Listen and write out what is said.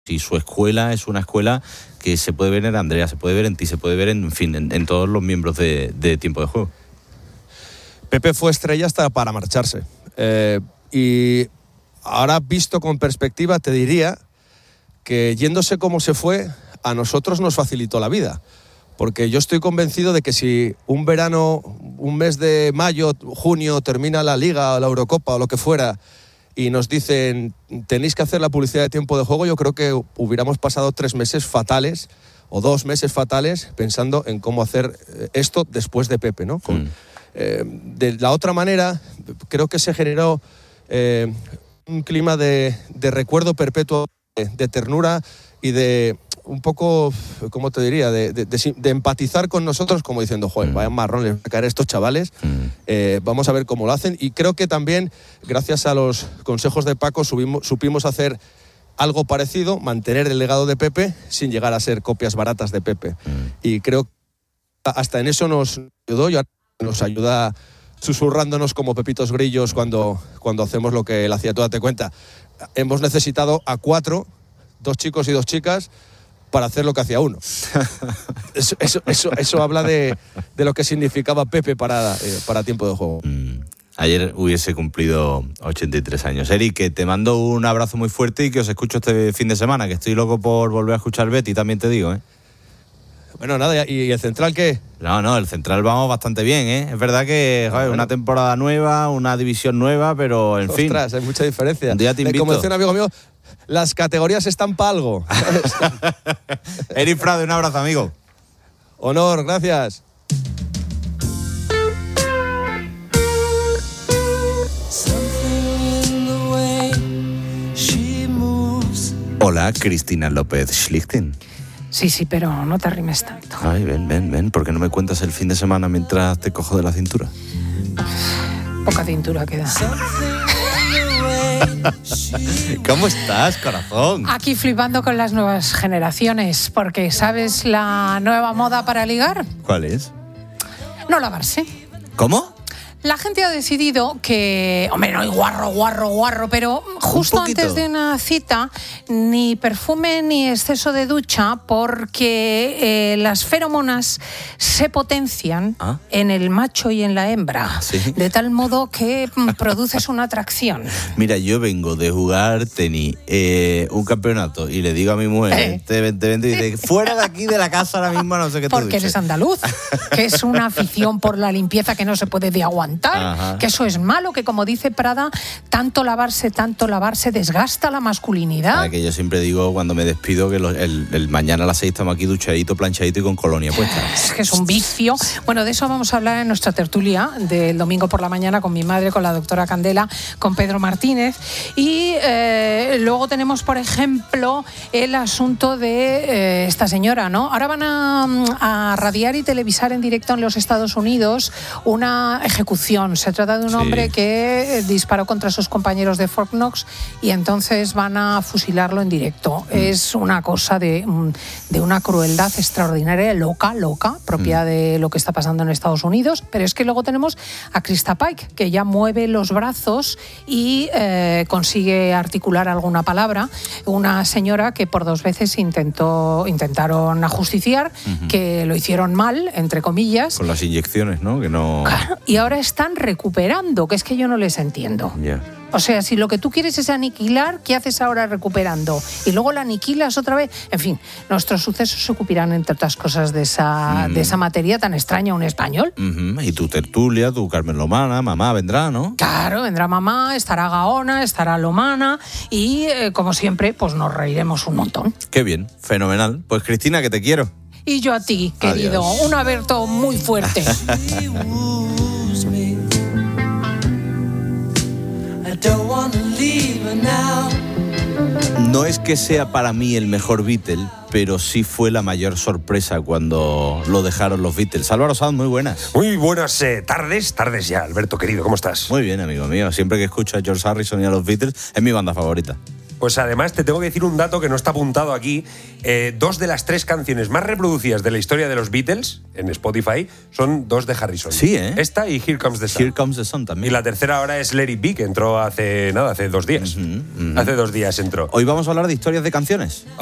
Y su escuela es una escuela que se puede ver en Andrea, se puede ver en ti, se puede ver en todos los miembros de Tiempo de Juego. Pepe fue estrella hasta para marcharse. Y ahora, visto con perspectiva, te diría que yéndose como se fue, a nosotros nos facilitó la vida. Porque yo estoy convencido de que si un verano, un mes de mayo, junio, termina la Liga o la Eurocopa o lo que fuera, y nos dicen, tenéis que hacer la publicidad de Tiempo de Juego, yo creo que hubiéramos pasado 3 meses fatales o 2 meses fatales pensando en cómo hacer esto después de Pepe, ¿no? De la otra manera, creo que se generó un clima de recuerdo perpetuo, de ternura y de un poco, ¿cómo te diría?, de empatizar con nosotros, como diciendo, joder, vaya marrón les va a caer a estos chavales, vamos a ver cómo lo hacen. Y creo que también, gracias a los consejos de Paco, supimos hacer algo parecido, mantener el legado de Pepe sin llegar a ser copias baratas de Pepe. Y creo que hasta en eso nos ayudó y nos ayuda susurrándonos como pepitos grillos cuando hacemos lo que él hacía. Tú date cuenta, hemos necesitado a 4, 2 chicos y 2 chicas, para hacer lo que hacía uno. Eso habla de lo que significaba Pepe para Tiempo de Juego. Ayer hubiese cumplido 83 años. Eric, que te mando un abrazo muy fuerte y que os escucho este fin de semana, que estoy loco por volver a escuchar Betty, también te digo, ¿eh? Bueno, nada, ¿y el Central qué? No, el Central vamos bastante bien, ¿eh? Es verdad que, joder, una temporada nueva, una división nueva, pero en fin. Ostras, hay mucha diferencia. Un día te invito. Como decía un amigo mío, las categorías están para algo. Eric Frade, un abrazo, amigo. Honor, gracias. Hola, Cristina López Schlichting. Sí, pero no te arrimes tanto. Ay, ven, ¿por qué no me cuentas el fin de semana mientras te cojo de la cintura? Poca cintura queda. ¿Cómo estás, corazón? Aquí flipando con las nuevas generaciones, porque ¿sabes la nueva moda para ligar? ¿Cuál es? No lavarse. ¿Cómo? La gente ha decidido que, hombre, no hay guarro, pero justo antes de una cita, ni perfume ni exceso de ducha, porque las feromonas se potencian en el macho y en la hembra, ¿sí? De tal modo que produces una atracción. Mira, yo vengo de jugar tenis, un campeonato, y le digo a mi mujer, vente, y dice, fuera de aquí de la casa ahora mismo, no sé qué te Porque eres andaluz, que es una afición por la limpieza que no se puede de aguantar. Ajá. Que eso es malo, que como dice Prada, tanto lavarse desgasta la masculinidad. Que yo siempre digo cuando me despido que el mañana a las 6 estamos aquí duchadito, planchadito y con colonia puesta. Es que es un vicio. Bueno, de eso vamos a hablar en nuestra tertulia del domingo por la mañana con mi madre, con la doctora Candela, con Pedro Martínez. Y luego tenemos, por ejemplo, el asunto de esta señora, ¿no? Ahora van a radiar y televisar en directo en los Estados Unidos una ejecución. Se trata de un hombre que disparó contra sus compañeros de Fort Knox y entonces van a fusilarlo en directo. Es una cosa de una crueldad extraordinaria, loca, propia de lo que está pasando en Estados Unidos. Pero es que luego tenemos a Krista Pike, que ya mueve los brazos y consigue articular alguna palabra. Una señora que por 2 veces intentaron ajusticiar, que lo hicieron mal, entre comillas. Con las inyecciones, ¿no? Que no... Claro, y ahora están recuperando, que es que yo no les entiendo. O sea, si lo que tú quieres es aniquilar, ¿qué haces ahora recuperando? Y luego la aniquilas otra vez. En fin, nuestros sucesos se ocuparán, entre otras cosas, de esa materia tan extraña, un español. Y tu tertulia, tu Carmen Lomana, mamá vendrá, ¿no? Claro, vendrá mamá, estará Gaona, estará Lomana y, como siempre, pues nos reiremos un montón. Qué bien, fenomenal. Pues Cristina, que te quiero. Y yo a ti, querido. Adiós. Un aberto muy fuerte. No es que sea para mí el mejor Beatle, pero sí fue la mayor sorpresa cuando lo dejaron los Beatles. Álvaro Sanz, muy buenas. Muy buenas tardes ya, Alberto, querido, ¿cómo estás? Muy bien, amigo mío. Siempre que escucho a George Harrison y a los Beatles, es mi banda favorita. Pues además te tengo que decir un dato que no está apuntado aquí. 2 de las 3 canciones más reproducidas de la historia de los Beatles en Spotify son 2 de Harrison. Sí, ¿eh? Esta y Here Comes the Sun. Here Comes the Sun también. Y la tercera ahora es Let It Be, que entró hace 2 días. Hace 2 días entró. Hoy vamos a hablar de historias de canciones.